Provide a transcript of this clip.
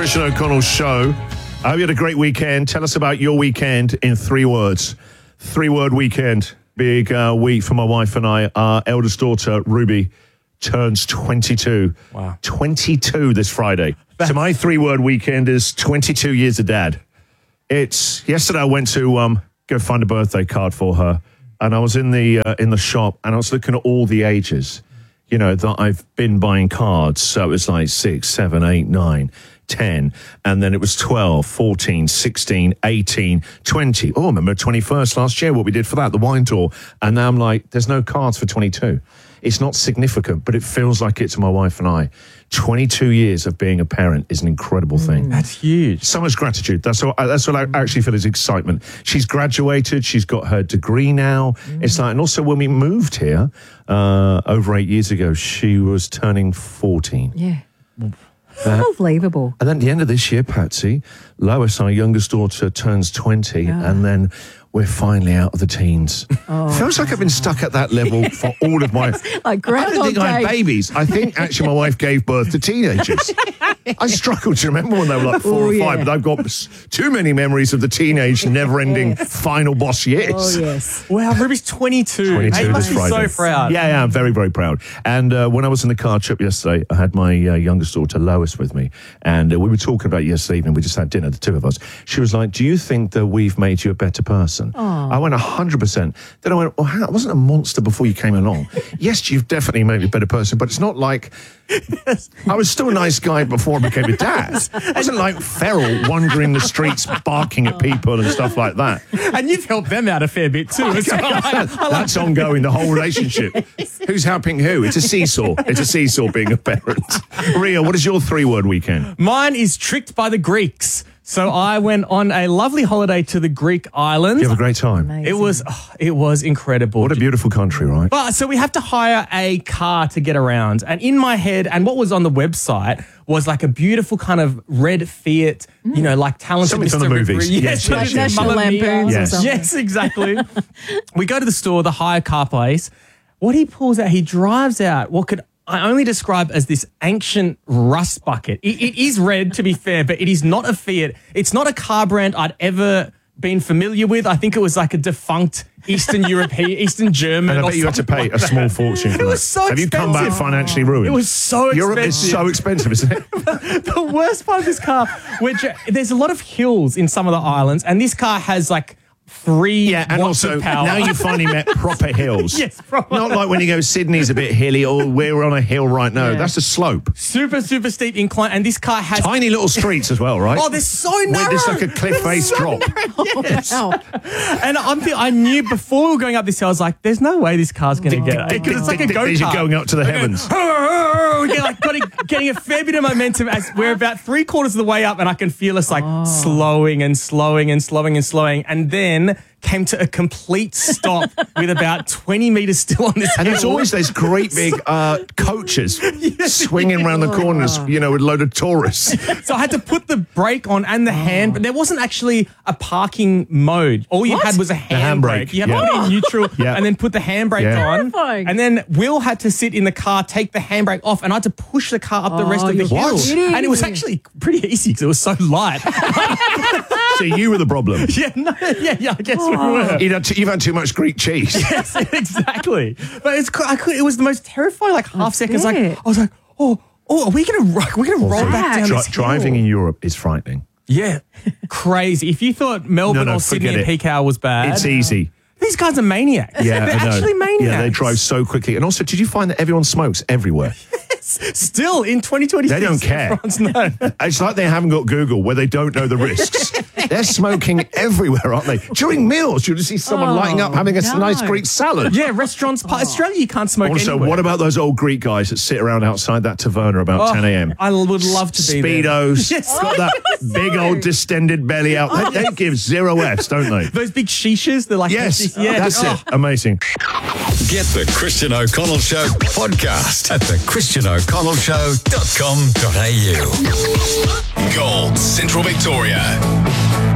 Christian O'Connell Show. I hope you had a great weekend. Tell us about your weekend in 3 words. 3-word weekend. Big week for my wife and I. Our eldest daughter, Ruby, turns 22. Wow. 22 this Friday. So my 3-word weekend is 22 years of dad. Yesterday I went to go find a birthday card for her, and I was in the shop, and I was looking at all the ages, that I've been buying cards. So it was like 6, 7, 8, 9, 10, and then it was 12, 14, 16, 18, 20. Oh, I remember 21st last year, what we did for that, the wine tour. And now I'm like, there's no cards for 22. It's not significant, but it feels like it to my wife and I. 22 years of being a parent is an incredible thing. That's huge. So much gratitude. That's what I actually feel is excitement. She's graduated. She's got her degree now. It's like, and also when we moved here over 8 years ago, she was turning 14. Yeah. Unbelievable. And then at the end of this year, Patsy, Lois, our youngest daughter, turns 20, and then we're finally out of the teens. Feels like I've been stuck at that level for all of my... Like I don't think I had babies. I think actually my wife gave birth to teenagers. I struggle to remember when they were like 4 or 5, but I've got too many memories of the teenage, never-ending final boss years. Oh, yes. Wow, Ruby's 22. 22 Hey, you must this be Friday. so proud. Yeah, I'm very, very proud. And when I was in the car trip yesterday, I had my youngest daughter, Lois, with me. And we were talking about it yesterday evening. We just had dinner, the two of us. She was like, do you think that we've made you a better person? I went 100%. Then I went, well, I wasn't a monster before you came along. Yes, you've definitely made me a better person, but it's not like... I was still a nice guy before I became a dad. I wasn't like feral, wandering the streets, barking at people and stuff like that. And you've helped them out a fair bit too. As well. That's ongoing, the whole relationship. Who's helping who? It's a seesaw. It's a seesaw being a parent. Ria, what is your 3-word weekend? Mine is Tricked by the Greeks. So I went on a lovely holiday to the Greek islands. You have a great time. Amazing. It was incredible. What a beautiful country, right? But so we have to hire a car to get around. And in my head, and what was on the website was like a beautiful kind of red Fiat, like talented Something Mr. from the movies. Yes, Like National Mamma Mia. Lampoons or Yes. something. Yes, exactly. We go to the store, the hire car place. What he pulls out, he drives out what could I only describe as this ancient rust bucket. It is red, to be fair, but it is not a Fiat. It's not a car brand I'd ever been familiar with. I think it was like a defunct Eastern European, Eastern German. And I bet you had to pay a small fortune for that. It was so Have you come back expensive. financially ruined? It was so Europe is expensive. so expensive, isn't it? The worst part of this car, which there's a lot of hills in some of the islands, and this car has like 3 and watts also of power. now you finally met proper hills. Yes, proper. Not like when you go Sydney's a bit hilly or we're on a hill right now. That's a slope. super steep incline, and this car has Tiny little streets as well, right? Oh, they're so narrow. It's like a cliff face drop. Yes. Wow. And I knew before we were going up this hill, I was like, there's no way this car's going to get it. Because it's like a go-kart. As you're going up to the heavens. Getting a fair bit of momentum as we're about 3/4 of the way up, and I can feel us like slowing and slowing and slowing and slowing, and then came to a complete stop with about 20 meters still on this And hill. there's always those great big coaches swinging around the corners, with a load of tourists. So I had to put the brake on and the hand, but there wasn't actually a parking mode. All you had was a handbrake. handbrake, You had to yeah. put it in neutral Yeah. and then put the handbrake Yeah. on. Terrifying. And then Will had to sit in the car, take the handbrake off, and I had to push the car up the rest of the you're hill. kidding. And it was actually pretty easy because it was so light. So you were the problem. yeah, I guess we were. You've had too much Greek cheese. Yes, exactly. But it was the most terrifying half second. Like, I bet. was like, are we gonna roll back down this hill? Driving in Europe is frightening. Yeah, crazy. If you thought Melbourne No, or Sydney forget at it. peak hour was bad, It's easy. These guys are maniacs. Yeah, They're I know. actually maniacs. Yeah, they drive so quickly. And also, did you find that everyone smokes everywhere? Still in 2026. They don't care. France, no. It's like they haven't got Google where they don't know the risks. They're smoking everywhere, aren't they? During meals, you'll just see someone lighting up having a nice Greek salad. Yeah, restaurants. Australia, you can't smoke Also, anywhere. what about those old Greek guys that sit around outside that taverna about 10 a.m.? I would love to be there. Speedos, Yes. got that big old distended belly out. They give 0 Fs, don't they? Those big shishas, they're like... Yes, yeah. that's it. Amazing. Get the Christian O'Connell Show podcast at thechristianoconnellshow.com.au. Gold, Central Victoria.